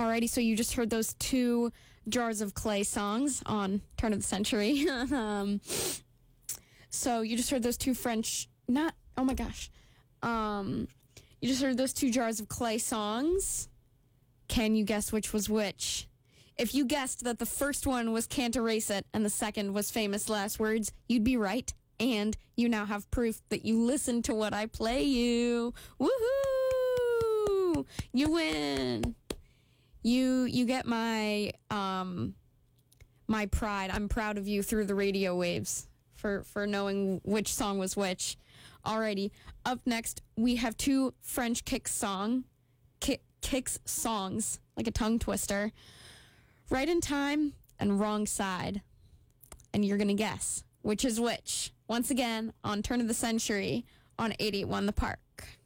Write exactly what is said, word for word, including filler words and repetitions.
Alrighty, so you just heard those two Jars of Clay songs on Turn of the Century. um, so you just heard those two French, not, oh my gosh. Um, you just heard those two Jars of Clay songs. Can you guess which was which? If you guessed that the first one was Can't Erase It and the second was Famous Last Words, you'd be right. And you now have proof that you listened to what I play you. Woohoo! You win. You you get my um my pride. I'm proud of you through the radio waves for, for knowing which song was which. Alrighty. Up next, we have two French Kicks song kick, Kicks songs, like a tongue twister. Right in Time and Wrong Side. And you're gonna guess which is which. Once again, on Turn of the Century on eighty-eight point one The Park.